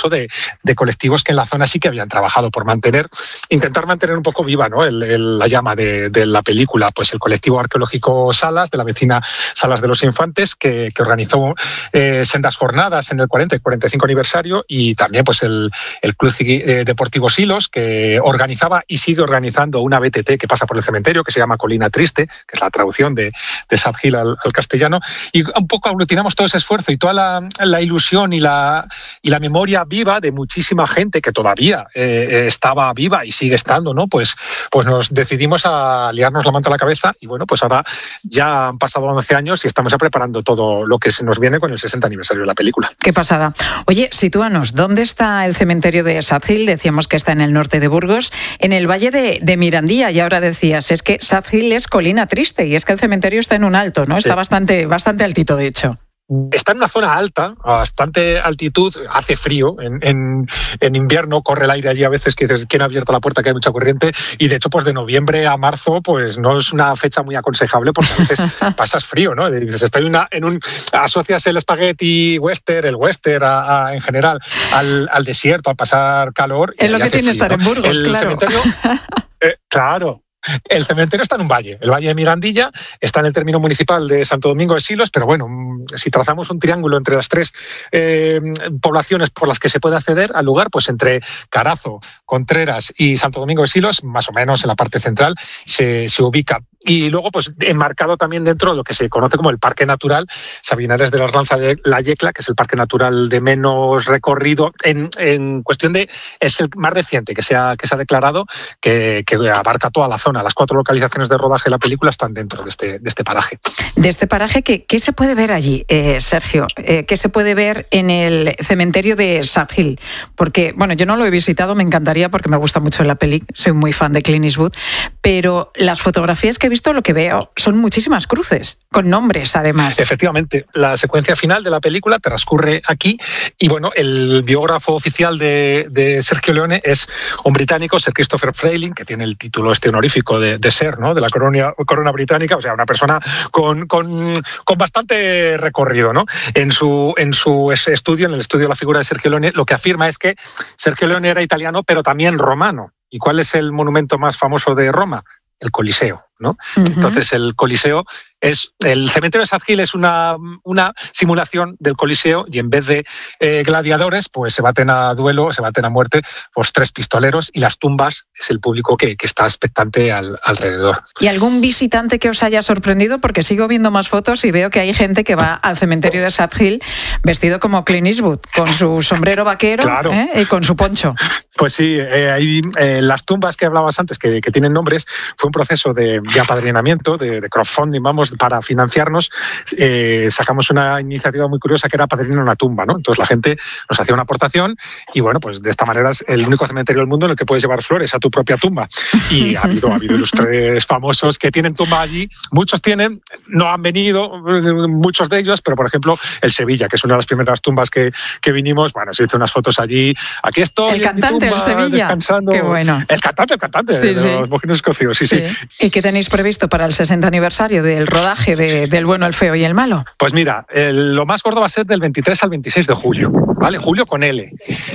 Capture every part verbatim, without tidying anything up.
incluso de, de colectivos que en la zona sí que habían trabajado por mantener, intentar mantener un poco viva, ¿no?, el, el, la llama de, de la película. Pues el colectivo arqueológico Salas, de la vecina Salas de los Infantes, que, que organizó eh, sendas jornadas en el cuarenta y cuarenta y cinco aniversario, y también pues el, el Club Deportivo Silos, que organizaba y sigue organizando una B T T que pasa por el cementerio, que se llama Colina Triste, que es la traducción de, de Sad Hill al, al castellano, y un poco aglutinamos todo ese esfuerzo y toda la, la ilusión y la, y la memoria viva de muchísima gente que todavía eh, estaba viva y sigue estando, ¿no? Pues, pues nos decidimos a liarnos la manta a la cabeza, y bueno, pues ahora ya han pasado once años y estamos ya preparando todo lo que se nos viene con el sesenta aniversario de la película. Qué pasada. Oye, sitúanos, ¿dónde está el cementerio de Sad Hill? Decíamos que está en el norte de Burgos, en el valle de, de Mirandilla, y ahora decías, es que Sad Hill es colina triste, y es que el cementerio está en un alto, ¿no? Está sí. bastante, bastante altito, de hecho. Está en una zona alta, a bastante altitud, hace frío, en, en, en invierno corre el aire allí a veces que dices, ¿quién ha abierto la puerta?, que hay mucha corriente, y de hecho pues de noviembre a marzo pues no es una fecha muy aconsejable porque a veces pasas frío, ¿no? Dices, estoy una, en un, asocias el espagueti western, el western a, a, en general al, al desierto, al pasar calor. Es lo que tiene frío, estar en Burgos, el claro. Cementerio, eh, claro. El cementerio está en un valle, el valle de Mirandilla, está en el término municipal de Santo Domingo de Silos, pero bueno, si trazamos un triángulo entre las tres eh, poblaciones por las que se puede acceder al lugar, pues entre Carazo, Contreras y Santo Domingo de Silos, más o menos en la parte central, se, se ubica. Y luego, pues enmarcado también dentro de lo que se conoce como el Parque Natural Sabinares de la Arlanza de la Yecla, que es el parque natural de menos recorrido en, en cuestión de, es el más reciente que se ha, que se ha declarado, que, que abarca toda la zona. Las cuatro localizaciones de rodaje de la película están dentro de este, de este paraje. De este paraje, ¿qué, qué se puede ver allí, eh, Sergio? Eh, ¿Qué se puede ver en el cementerio de Sad Hill? Porque, bueno, yo no lo he visitado, me encantaría porque me gusta mucho la peli, soy muy fan de Clint Eastwood, pero las fotografías que he visto, lo que veo son muchísimas cruces, con nombres además. Efectivamente, la secuencia final de la película transcurre aquí, y bueno, el biógrafo oficial de, de Sergio Leone es un británico, Sir Christopher Frayling, que tiene el título este honorífico De, de ser, ¿no?, de la corona, corona británica, o sea, una persona con, con, con bastante recorrido, ¿no? En su, en su estudio, en el estudio de la figura de Sergio Leone, lo que afirma es que Sergio Leone era italiano, pero también romano. ¿Y cuál es el monumento más famoso de Roma? El Coliseo, ¿no? Uh-huh. Entonces el Coliseo es, el cementerio de Sad Hill es una, una simulación del Coliseo, y en vez de eh, gladiadores, pues se baten a duelo, se baten a muerte pues tres pistoleros, y las tumbas es el público que, que está expectante al, alrededor. ¿Y algún visitante que os haya sorprendido? Porque sigo viendo más fotos y veo que hay gente que va al cementerio de Sad Hill vestido como Clint Eastwood, con su sombrero vaquero, claro, ¿eh? Y con su poncho. Pues sí, eh, hay, eh, las tumbas que hablabas antes, que, que tienen nombres, fue un proceso de, de apadrinamiento, de, de crowdfunding, vamos, para financiarnos. Eh, sacamos una iniciativa muy curiosa que era padrinar una tumba, ¿no? Entonces la gente nos hacía una aportación, y bueno, pues de esta manera es el único cementerio del mundo en el que puedes llevar flores a tu propia tumba. Y ha habido, ha habido ilustres famosos que tienen tumba allí. Muchos tienen, no han venido, muchos de ellos, pero por ejemplo el Sevilla, que es una de las primeras tumbas que, que vinimos, bueno, se hizo unas fotos allí. Aquí estoy, el cantante, en mi tumba, el Sevilla. Descansando. Qué bueno. El cantante, el cantante sí, de sí. los Mojinos Escocidos, sí, sí, sí. ¿Y qué tenéis previsto para el sesenta aniversario del rodaje de, del Bueno, el Feo y el Malo? Pues mira, el, lo más gordo va a ser del veintitrés al veintiséis de julio, ¿vale? Julio con L.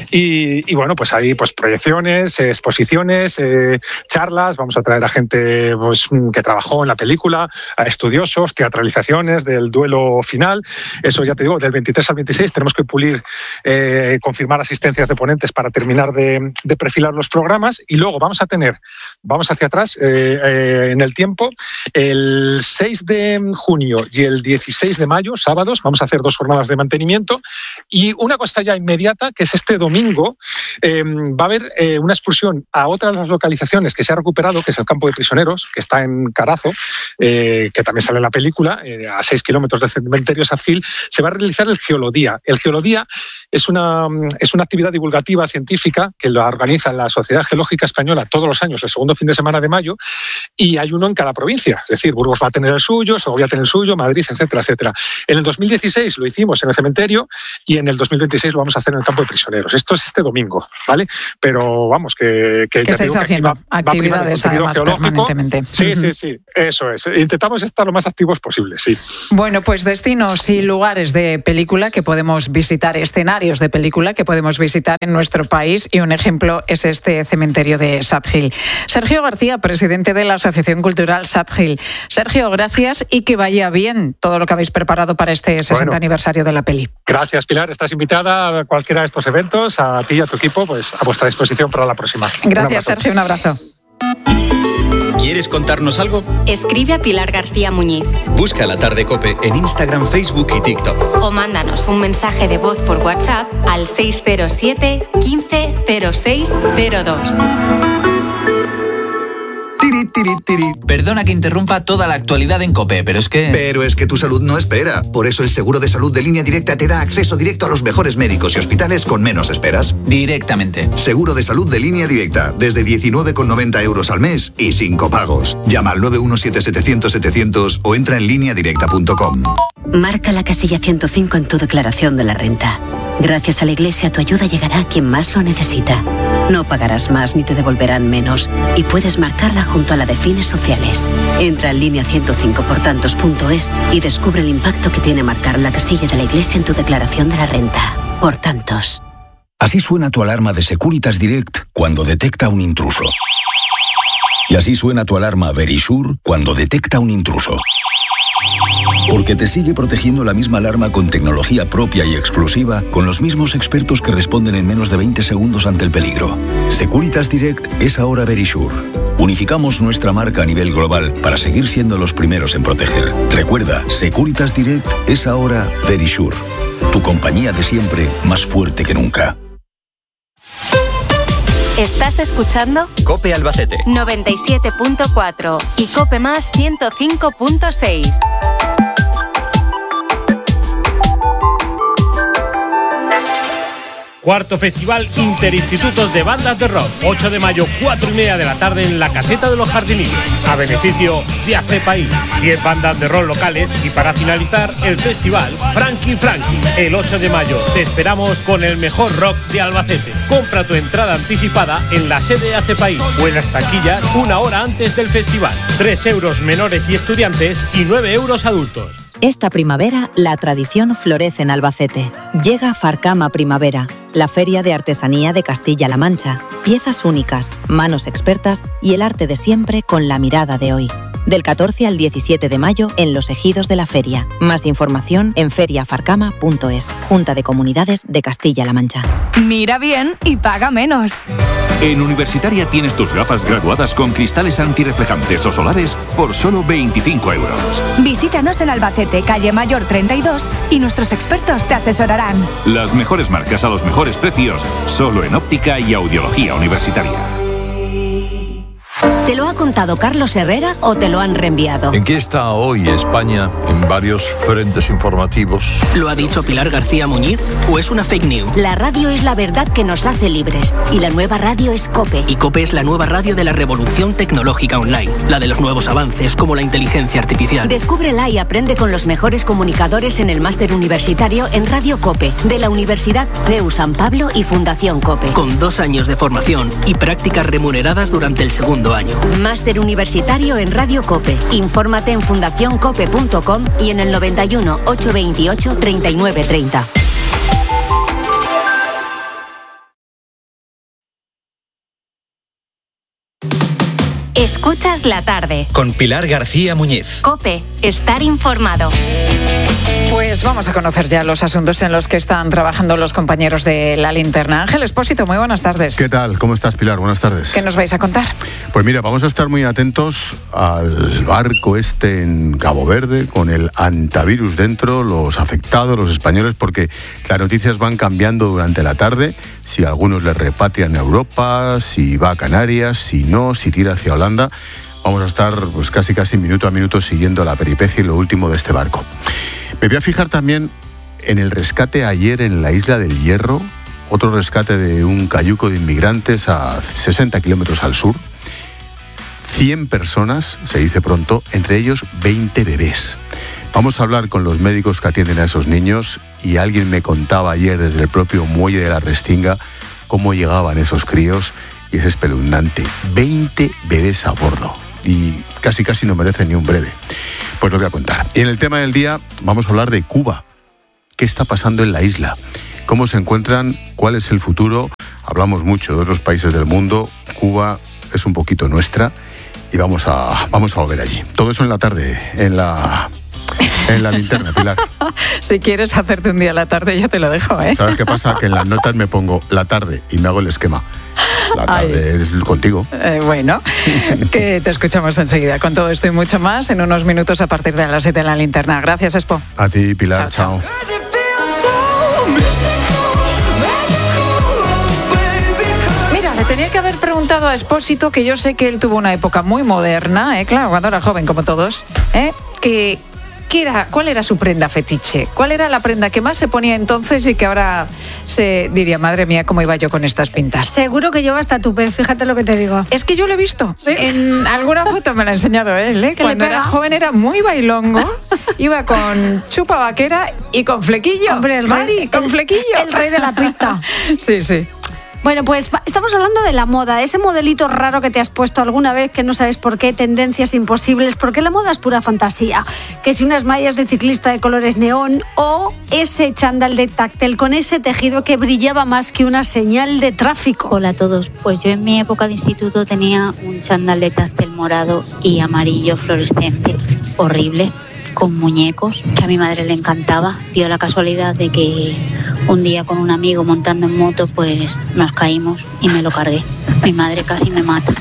Y, y bueno, pues hay pues proyecciones, exposiciones, eh, charlas, vamos a traer a gente pues, que trabajó en la película, a estudiosos, teatralizaciones del duelo final. Eso ya te digo, del veintitrés al veintiséis tenemos que pulir, eh, confirmar asistencias de ponentes para terminar de, de perfilar los programas, y luego vamos a tener, vamos hacia atrás eh, eh, en el tiempo, el seis de junio y el dieciséis de mayo, sábados, vamos a hacer dos jornadas de mantenimiento, y una cosa ya inmediata, que es este domingo, eh, va a haber eh, una excursión a otra de las localizaciones que se ha recuperado, que es el campo de prisioneros, que está en Carazo, eh, que también sale en la película, eh, a seis kilómetros del cementerio Sad Hill. Se va a realizar el Geolodía. El Geolodía es una, es una actividad divulgativa científica que la organiza la Sociedad Geológica Española todos los años, el segundo fin de semana de mayo, y hay uno en cada provincia. Es decir, Burgos va a tener el suyo, Segovia tiene el suyo, Madrid, etcétera, etcétera. En el dos mil dieciséis lo hicimos en el cementerio, y en el dos mil veintiséis lo vamos a hacer en el campo de prisioneros. Esto esto es este domingo, ¿vale? Pero vamos, que... que ¿Qué estáis haciendo? Va, actividades va además permanentemente. Sí, sí, sí, eso es. Intentamos estar lo más activos posible, sí. Bueno, pues destinos y lugares de película que podemos visitar, escenarios de película que podemos visitar en nuestro país, y un ejemplo es este cementerio de Sad Hill. Sergio García, presidente de la Asociación Cultural Sad Hill. Sergio, gracias y que vaya bien todo lo que habéis preparado para este sesenta bueno, aniversario de la peli. Gracias, Pilar. Estás invitada a cualquiera de estos eventos, a ti y a tu equipo, pues a vuestra disposición para la próxima. Gracias, un Sergio. Un abrazo. ¿Quieres contarnos algo? Escribe a Pilar García Muñiz. Busca La Tarde COPE en Instagram, Facebook y TikTok. O mándanos un mensaje de voz por WhatsApp al seis cero siete, quince, cero seis cero dos. Tiri, tiri, tiri. Perdona que interrumpa toda la actualidad en COPE, pero es que... Pero es que tu salud no espera. Por eso el seguro de salud de Línea Directa te da acceso directo a los mejores médicos y hospitales con menos esperas. Directamente. Seguro de salud de Línea Directa, desde diecinueve con noventa euros al mes y sin copagos. Llama al nueve uno siete, setecientos, setecientos o entra en línea directa punto com. Marca la casilla ciento cinco en tu declaración de la renta. Gracias a la Iglesia, tu ayuda llegará a quien más lo necesita. No pagarás más ni te devolverán menos. Y puedes marcarla junto a la de fines sociales. Entra en línea ciento cinco por tantos punto es y descubre el impacto que tiene marcar la casilla de la Iglesia en tu declaración de la renta. Por tantos. Así suena tu alarma de Securitas Direct cuando detecta un intruso. Y así suena tu alarma Verisure cuando detecta un intruso. Porque te sigue protegiendo la misma alarma con tecnología propia y exclusiva, con los mismos expertos que responden en menos de veinte segundos ante el peligro. Securitas Direct es ahora Verisure. Unificamos nuestra marca a nivel global para seguir siendo los primeros en proteger. Recuerda, Securitas Direct es ahora Verisure. Tu compañía de siempre, más fuerte que nunca. ¿Estás escuchando? COPE Albacete noventa y siete punto cuatro y COPE Más ciento cinco punto seis. Cuarto Festival Interinstitutos de Bandas de Rock, ocho de mayo, cuatro y media de la tarde en la Caseta de los Jardinillos, a beneficio de A C País. diez bandas de rock locales y para finalizar el festival Frankie Frankie. El ocho de mayo te esperamos con el mejor rock de Albacete. Compra tu entrada anticipada en la sede A C País o en las taquillas una hora antes del festival. tres euros menores y estudiantes y nueve euros adultos. Esta primavera, la tradición florece en Albacete. Llega Farcama Primavera, la feria de artesanía de Castilla-La Mancha. Piezas únicas, manos expertas y el arte de siempre con la mirada de hoy. Del catorce al diecisiete de mayo en los ejidos de la feria. Más información en feria farcama punto es. Junta de Comunidades de Castilla-La Mancha. Mira bien y paga menos. En Universitaria tienes tus gafas graduadas con cristales antirreflejantes o solares por solo veinticinco euros. Visítanos en Albacete, calle Mayor treinta y dos, y nuestros expertos te asesorarán. Las mejores marcas a los mejores precios, solo en óptica y audiología universitaria. ¿Te lo ha contado Carlos Herrera o te lo han reenviado? ¿En qué está hoy España en varios frentes informativos? ¿Lo ha dicho Pilar García Muñiz o es una fake news? La radio es la verdad que nos hace libres y la nueva radio es COPE. Y COPE es la nueva radio de la revolución tecnológica online, la de los nuevos avances como la inteligencia artificial. Descúbrela y aprende con los mejores comunicadores en el máster universitario en Radio COPE de la Universidad C E U San Pablo y Fundación COPE. Con dos años de formación y prácticas remuneradas durante el segundo año. Máster universitario en Radio COPE. Infórmate en fundación cope punto com y en el noventa y uno, ochocientos veintiocho, treinta y nueve treinta. Escuchas la tarde. Con Pilar García Muñiz. COPE. Estar informado. Pues vamos a conocer ya los asuntos en los que están trabajando los compañeros de La Linterna. Ángel Expósito, muy buenas tardes. ¿Qué tal? ¿Cómo estás, Pilar? Buenas tardes. ¿Qué nos vais a contar? Pues mira, vamos a estar muy atentos al barco este en Cabo Verde con el antivirus dentro, los afectados, los españoles, porque las noticias van cambiando durante la tarde. Si algunos le repatrian a Europa, si va a Canarias, si no, si tira hacia Holanda. Vamos a estar pues casi casi minuto a minuto siguiendo la peripecia y lo último de este barco. Me voy a fijar también en el rescate ayer en la Isla del Hierro, otro rescate de un cayuco de inmigrantes a sesenta kilómetros al sur. cien personas, se dice pronto, entre ellos veinte bebés. Vamos a hablar con los médicos que atienden a esos niños y alguien me contaba ayer desde el propio muelle de la Restinga cómo llegaban esos críos y es espeluznante. veinte bebés a bordo y casi casi no merecen ni un breve. Pues lo voy a contar. Y en el tema del día vamos a hablar de Cuba. ¿Qué está pasando en la isla? ¿Cómo se encuentran? ¿Cuál es el futuro? Hablamos mucho de otros países del mundo. Cuba es un poquito nuestra y vamos a, vamos a volver allí. Todo eso en la tarde, en la... En la linterna, Pilar. Si quieres hacerte un día a la tarde, yo te lo dejo, ¿eh? ¿Sabes qué pasa? Que en las notas me pongo la tarde y me hago el esquema. La tarde Ay. es contigo. Eh, bueno, que te escuchamos enseguida con todo esto y mucho más en unos minutos a partir de las siete en la linterna. Gracias, Expo. A ti, Pilar. Chao. chao. Mira, le tenía que haber preguntado a Expósito, que yo sé que él tuvo una época muy moderna, ¿eh? Claro, cuando era joven, como todos, ¿eh? Que... ¿Qué era, ¿Cuál era su prenda fetiche? ¿Cuál era la prenda que más se ponía entonces y que ahora se diría, madre mía, cómo iba yo con estas pintas? Seguro que lleva hasta tupé, fíjate lo que te digo. Es que yo lo he visto. ¿Sí? En alguna foto me la ha enseñado él, ¿eh? Cuando era joven era muy bailongo, iba con chupa vaquera y con flequillo. Hombre, el Mari, rey, con el, flequillo. El rey de la pista. Sí, sí. Bueno, pues estamos hablando de la moda, ese modelito raro que te has puesto alguna vez que no sabes por qué, tendencias imposibles, porque la moda es pura fantasía. Que si unas mallas de ciclista de colores neón o ese chándal de táctil con ese tejido que brillaba más que una señal de tráfico. Hola a todos, pues yo en mi época de instituto tenía un chándal de táctil morado y amarillo fluorescente, horrible, con muñecos, que a mi madre le encantaba. Dio la casualidad de que un día con un amigo montando en moto, pues nos caímos y me lo cargué. Mi madre casi me mata.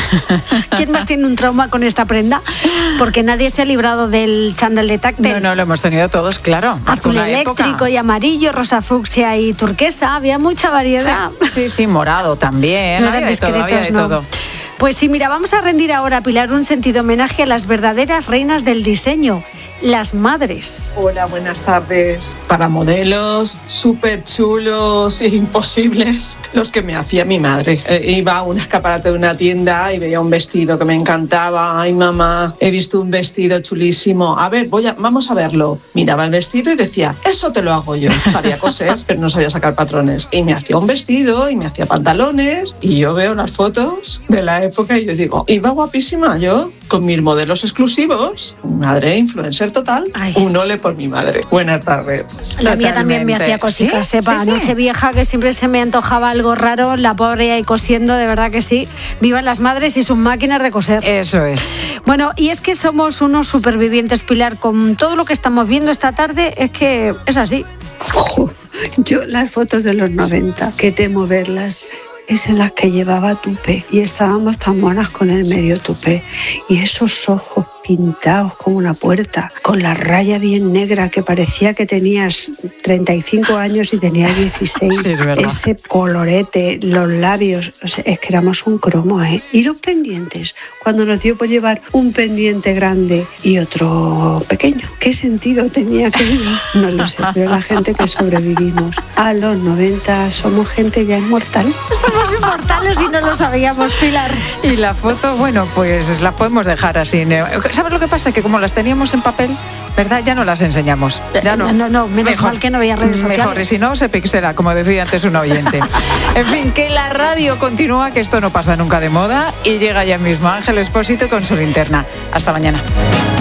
¿Quién más tiene un trauma con esta prenda? Porque nadie se ha librado del chándal de táctil. No, no, lo hemos tenido todos, claro. Azul eléctrico época. Y amarillo, rosa fucsia y turquesa. Había mucha variedad. Sí, sí, sí, morado también. No eran discretos, había de no. todo. Pues sí, mira, vamos a rendir ahora, Pilar, un sentido homenaje a las verdaderas reinas del diseño, las madres. Hola, buenas tardes. Para modelos súper chulos e imposibles, los que me hacía mi madre. Eh, iba a un escaparate de una tienda y veía un vestido que me encantaba. Ay, mamá, he visto un vestido chulísimo. A ver, voy a, vamos a verlo. Miraba el vestido y decía, eso te lo hago yo. Sabía coser, pero no sabía sacar patrones. Y me hacía un vestido y me hacía pantalones. Y yo veo las fotos de la época y yo digo, iba guapísima yo, con mis modelos exclusivos. Madre influencer total. Ay. Un ole por mi madre. Buenas tardes. La Totalmente. Mía también me hacía cositas, ¿Sí? sepa, sí, sí. Nochevieja, que siempre se me antojaba algo raro, la pobre ahí cosiendo, de verdad que sí. Vivan las madres y sus máquinas de coser. Eso es. Bueno, y es que somos unos supervivientes, Pilar, con todo lo que estamos viendo esta tarde, es que es así. Oh, yo las fotos de los noventa, que temo verlas, es en las que llevaba tupé y estábamos tan monas con el medio tupé y esos ojos pintados como una puerta, con la raya bien negra que parecía que tenías treinta y cinco años y tenías dieciséis. Sí, ese colorete, los labios, o sea, es que éramos un cromo, ¿eh? Y los pendientes, cuando nos dio por llevar un pendiente grande y otro pequeño, ¿qué sentido tenía aquello? No lo sé, pero la gente que sobrevivimos a los noventa somos gente ya inmortal. Somos inmortales y no lo sabíamos, Pilar. Y la foto, bueno, pues la podemos dejar así. ¿Sabes lo que pasa? Que como las teníamos en papel, ¿verdad? Ya no las enseñamos. Ya no, no, no, no menos mejor, mal que no había redes sociales. Mejor, y si no, se pixela, como decía antes un oyente. En fin, que la radio continúa, que esto no pasa nunca de moda, y llega ya mismo Ángel Expósito con su linterna. Hasta mañana.